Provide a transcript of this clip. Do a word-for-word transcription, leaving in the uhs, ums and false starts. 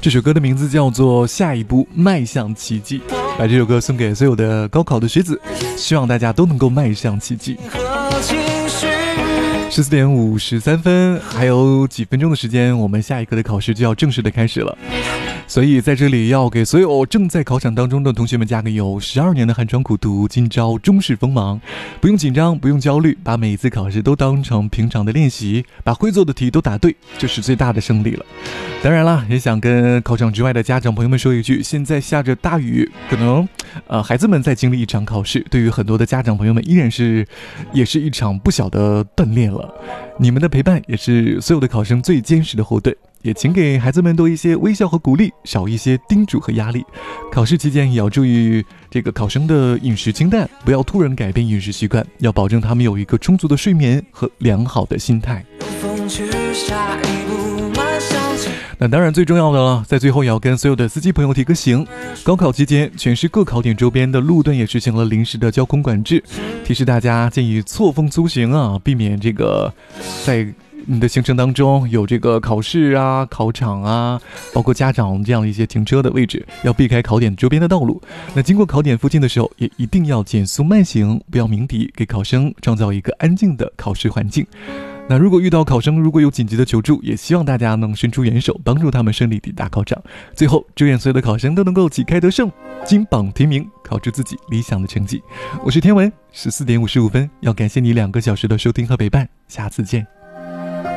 这首歌的名字叫做《下一步迈向奇迹》，把这首歌送给所有的高考的学子，希望大家都能够迈向奇迹。十四点五十三分，还有几分钟的时间，我们下一课的考试就要正式的开始了。所以在这里要给所有正在考场当中的同学们加个油，十二年的寒窗苦读，今朝终是锋芒。不用紧张，不用焦虑，把每一次考试都当成平常的练习，把会做的题都答对，就是最大的胜利了。当然了，也想跟考场之外的家长朋友们说一句，现在下着大雨，可能呃孩子们在经历一场考试，对于很多的家长朋友们依然是也是一场不小的锻炼了。你们的陪伴也是所有的考生最坚实的后盾，也请给孩子们多一些微笑和鼓励，少一些叮嘱和压力。考试期间也要注意这个考生的饮食清淡，不要突然改变饮食习惯，要保证他们有一个充足的睡眠和良好的心态。那当然最重要的了，在最后也要跟所有的司机朋友提个醒，高考期间全市各考点周边的路段也实行了临时的交通管制，提示大家建议错峰出行啊，避免这个在你的行程当中有这个考试啊、考场啊，包括家长这样的一些停车的位置，要避开考点周边的道路。那经过考点附近的时候，也一定要减速慢行，不要鸣笛，给考生创造一个安静的考试环境。那如果遇到考生如果有紧急的求助，也希望大家能伸出援手，帮助他们顺利抵达考场。最后祝愿所有的考生都能够旗开得胜，金榜题名，考出自己理想的成绩。我是天文，十四点五十五分，要感谢你两个小时的收听和陪伴，下次见。